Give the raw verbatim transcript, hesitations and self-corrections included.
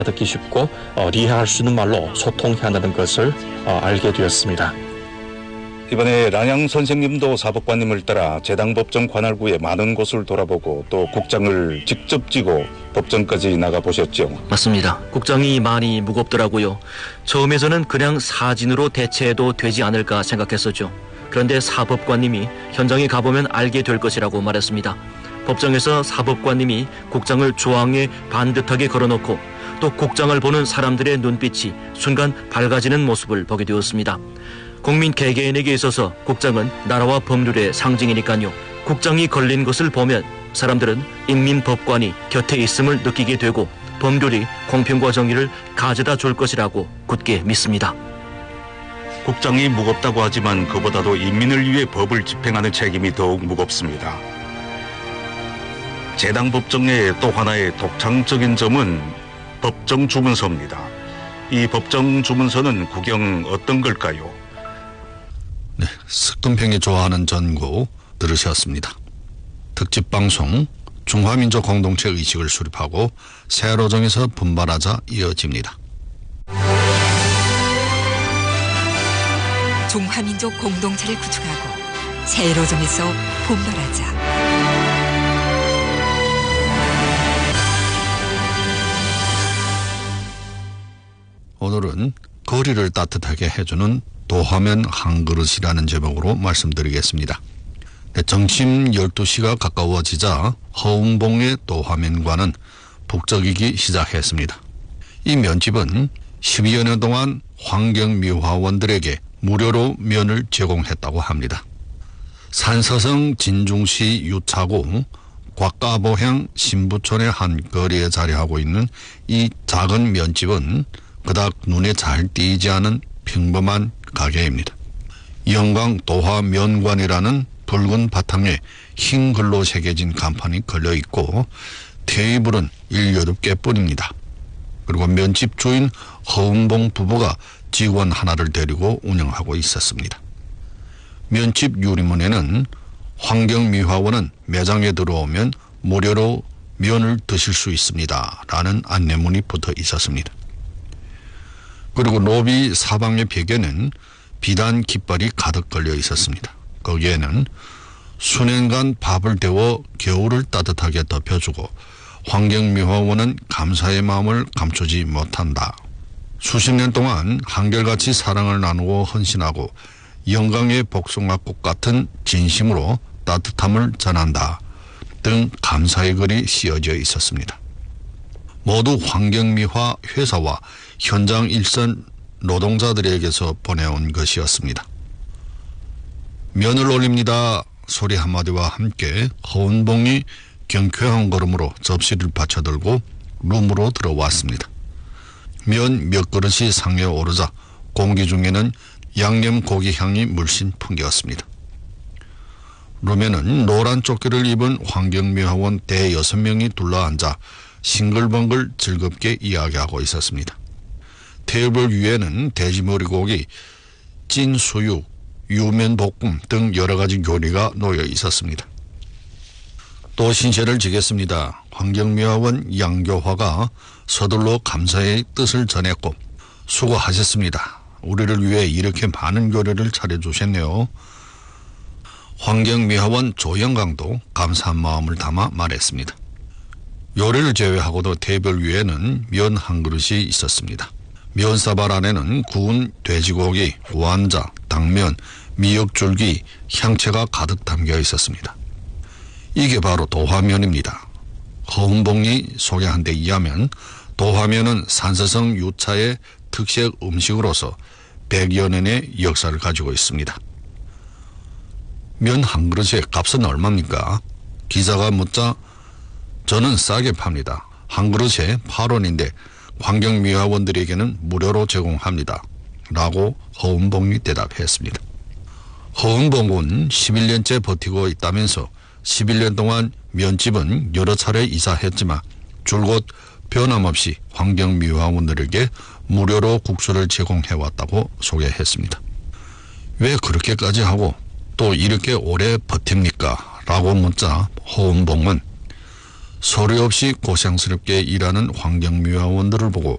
듣기 쉽고 어, 이해할 수 있는 말로 소통해야 한다는 것을 어, 알게 되었습니다. 이번에 란양 선생님도 사법관님을 따라 재당법정 관할구에 많은 곳을 돌아보고 또 국장을 직접 지고 법정까지 나가보셨죠? 맞습니다. 국장이 많이 무겁더라고요. 처음에서는 그냥 사진으로 대체해도 되지 않을까 생각했었죠. 그런데 사법관님이 현장에 가보면 알게 될 것이라고 말했습니다. 법정에서 사법관님이 국장을 조항에 반듯하게 걸어놓고 또 국장을 보는 사람들의 눈빛이 순간 밝아지는 모습을 보게 되었습니다. 국민 개개인에게 있어서 국장은 나라와 법률의 상징이니까요. 국장이 걸린 것을 보면 사람들은 인민법관이 곁에 있음을 느끼게 되고 법률이 공평과 정의를 가져다 줄 것이라고 굳게 믿습니다. 국장이 무겁다고 하지만 그보다도 인민을 위해 법을 집행하는 책임이 더욱 무겁습니다. 재당법정의 또 하나의 독창적인 점은 법정 주문서입니다. 이 법정 주문서는 구경 어떤 걸까요? 네, 석동평이 좋아하는 전구 들으셨습니다. 특집방송 중화민족 공동체 의식을 수립하고 새로 정해서 분발하자 이어집니다. 중화민족 공동체를 구축하고 새로 정해서 분발하자. 오늘은 거리를 따뜻하게 해주는 도화면 한 그릇이라는 제목으로 말씀드리겠습니다. 네, 정심 열두 시가 가까워지자 허웅봉의 도화면관은 북적이기 시작했습니다. 이 면집은 십이여 년 동안 환경미화원들에게 무료로 면을 제공했다고 합니다. 산서성 진중시 유차구 곽가보향 신부촌의 한 거리에 자리하고 있는 이 작은 면집은 그닥 눈에 잘 띄지 않은 평범한 가게입니다. 영광 도화면관이라는 붉은 바탕에 흰 글로 새겨진 간판이 걸려 있고 테이블은 일여덟 개뿐입니다. 그리고 면집 주인 허웅봉 부부가 직원 하나를 데리고 운영하고 있었습니다. 면집 유리문에는 환경미화원은 매장에 들어오면 무료로 면을 드실 수 있습니다 라는 안내문이 붙어 있었습니다. 그리고 로비 사방의 벽에는 비단 깃발이 가득 걸려 있었습니다. 거기에는 수년간 밥을 데워 겨울을 따뜻하게 덮여주고 환경미화원은 감사의 마음을 감추지 못한다. 수십 년 동안 한결같이 사랑을 나누고 헌신하고 영광의 복숭아꽃 같은 진심으로 따뜻함을 전한다 등 감사의 글이 씌어져 있었습니다. 모두 환경미화 회사와 현장 일선 노동자들에게서 보내온 것이었습니다. 면을 올립니다 소리 한마디와 함께 허운봉이 경쾌한 걸음으로 접시를 받쳐들고 룸으로 들어왔습니다. 면 몇 그릇이 상에 오르자 공기 중에는 양념 고기 향이 물씬 풍겼습니다. 룸에는 노란 조끼를 입은 환경미화원 대여섯 명이 둘러앉아 싱글벙글 즐겁게 이야기하고 있었습니다. 테이블 위에는 돼지머리고기, 찐 수육, 유면볶음 등 여러 가지 요리가 놓여 있었습니다. 또 신세를 지겠습니다. 환경미화원 양교화가 서둘러 감사의 뜻을 전했고 수고하셨습니다. 우리를 위해 이렇게 많은 요리를 차려주셨네요. 환경미화원 조영강도 감사한 마음을 담아 말했습니다. 요리를 제외하고도 테이블 위에는 면 한 그릇이 있었습니다. 면사발 안에는 구운 돼지고기, 완자, 당면, 미역줄기, 향채가 가득 담겨 있었습니다. 이게 바로 도화면입니다. 허운봉이 소개한 데 의하면 도화면은 산서성 유차의 특색 음식으로서 백여 년의 역사를 가지고 있습니다. 면 한 그릇의 값은 얼마입니까? 기자가 묻자 저는 싸게 팝니다. 한 그릇에 팔 원인데 환경미화원들에게는 무료로 제공합니다. 라고 허운봉이 대답했습니다. 허운봉은 십일 년째 버티고 있다면서 십일 년 동안 면집은 여러 차례 이사했지만 줄곧 변함없이 환경미화원들에게 무료로 국수를 제공해왔다고 소개했습니다. 왜 그렇게까지 하고 또 이렇게 오래 버팁니까? 라고 묻자 허운봉은 소리 없이 고생스럽게 일하는 환경미화원들을 보고